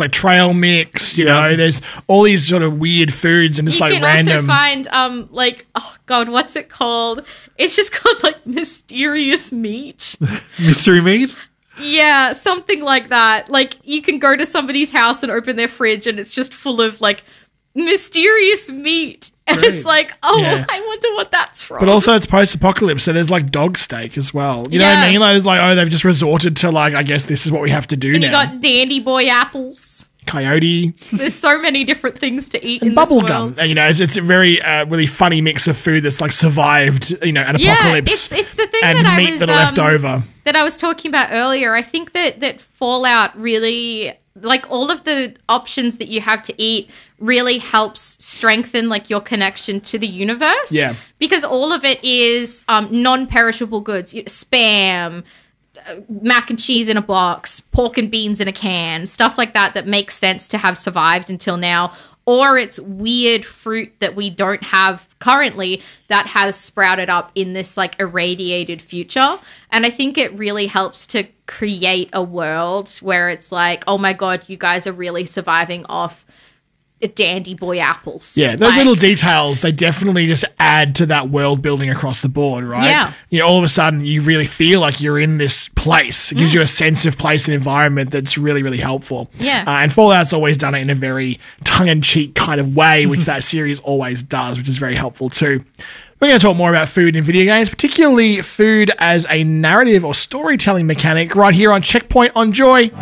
like trail mix, you know, there's all these sort of weird foods and just You like can random. also find, like, oh God, what's it called? It's just called, like, mysterious meat. Mystery meat? Yeah, something like that. Like, you can go to somebody's house and open their fridge and it's just full of, like, mysterious meat. And Great. it's like, I wonder what that's from. But also it's post-apocalypse, so there's like dog steak as well. You know what I Yeah. mean? Like, it's like, oh, they've just resorted to like, I guess this is what we have to do and now. you got Dandy Boy apples. Coyote There's so many different things to eat and in this bubblegum. world. And, you know, it's a very really funny mix of food that's like survived, you know, an apocalypse. It's the thing and that I meat was that are left over. that I was talking about earlier. I think that Fallout really, like, all of the options that you have to eat really helps strengthen like your connection to the universe. Yeah. Because all of it is non-perishable goods. Spam, mac and cheese in a box, pork and beans in a can, stuff like that makes sense to have survived until now. Or it's weird fruit that we don't have currently that has sprouted up in this like irradiated future. And I think it really helps to create a world where it's like, oh my God, you guys are really surviving off Dandy Boy apples. Yeah, those Like, little details, they definitely just add to that world building across the board, right? Yeah. You know, all of a sudden you really feel like you're in this place. It gives you a sense of place and environment that's really, really helpful. Yeah. And Fallout's always done it in a very tongue-in-cheek kind of way, which that series always does, which is very helpful too. We're going to talk more about food in video games, particularly food as a narrative or storytelling mechanic right here on Checkpoint on Joy.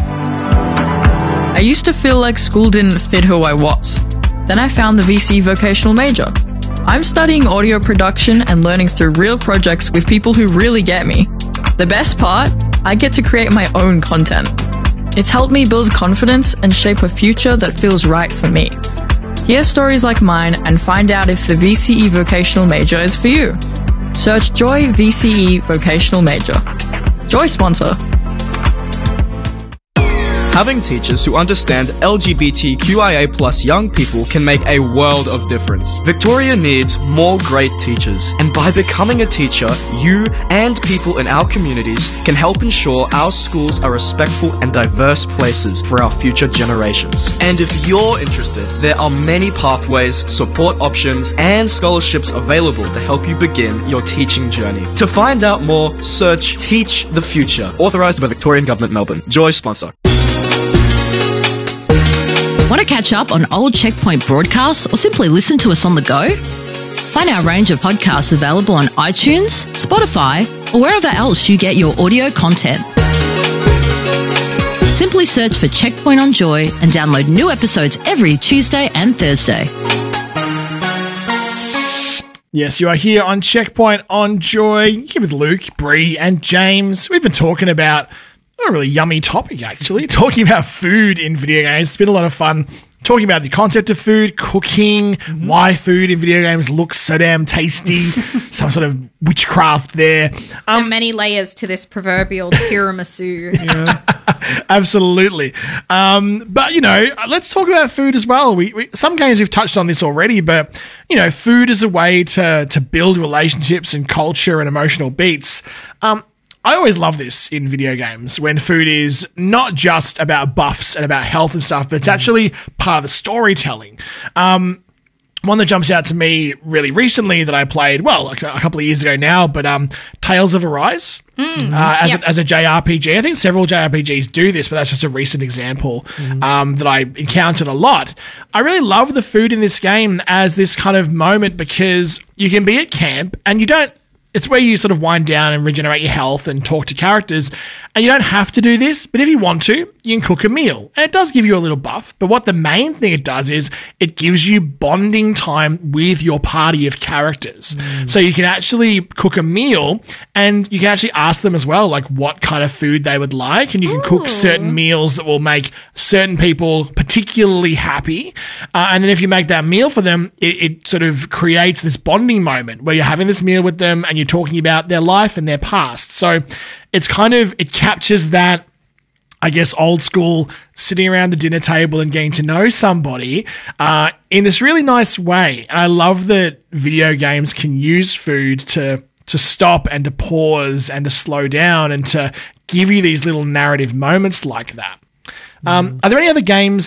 I used to feel like school didn't fit who I was. Then I found the VC vocational major. I'm studying audio production and learning through real projects with people who really get me. The best part? I get to create my own content. It's helped me build confidence and shape a future that feels right for me. Hear stories like mine and find out if the VCE vocational major is for you. Search Joy VCE vocational major. Joy sponsor. Having teachers who understand LGBTQIA+ young people can make a world of difference. Victoria needs more great teachers, and by becoming a teacher, you and people in our communities can help ensure our schools are respectful and diverse places for our future generations. And if you're interested, there are many pathways, support options, and scholarships available to help you begin your teaching journey. To find out more, search Teach the Future, authorised by Victorian Government Melbourne. Joy sponsor. Want to catch up on old Checkpoint broadcasts or simply listen to us on the go? Find our range of podcasts available on iTunes, Spotify, or wherever else you get your audio content. Simply search for Checkpoint on Joy and download new episodes every Tuesday and Thursday. Yes, you are here on Checkpoint on Joy, here with Luke, Bree, and James. We've been talking about a really yummy topic, actually. Talking about food in video games. It's been a lot of fun talking about the concept of food, cooking, why food in video games looks so damn tasty, some sort of witchcraft there. There are many layers to this proverbial tiramisu. Absolutely. But, you know, let's talk about food as well. We some games we've touched on this already, but, you know, food is a way to build relationships and culture and emotional beats. I always love this in video games when food is not just about buffs and about health and stuff, but it's actually part of the storytelling. One that jumps out to me really recently that I played, well, like a couple of years ago now, but Tales of Arise as a JRPG. I think several JRPGs do this, but that's just a recent example that I encountered a lot. I really love the food in this game as this kind of moment because you can be at camp and you don't. It's where you sort of wind down and regenerate your health and talk to characters. And you don't have to do this, but if you want to, you can cook a meal. And it does give you a little buff. But what the main thing it does is it gives you bonding time with your party of characters. So you can actually cook a meal and you can actually ask them as well, like what kind of food they would like. And you can cook certain meals that will make certain people particularly happy. And then if you make that meal for them, it sort of creates this bonding moment where you're having this meal with them and you're talking about their life and their past. So it's kind of, it captures that, I guess, old school sitting around the dinner table and getting to know somebody in this really nice way. And I love that video games can use food to stop and to pause and to slow down and to give you these little narrative moments like that. Are there any other games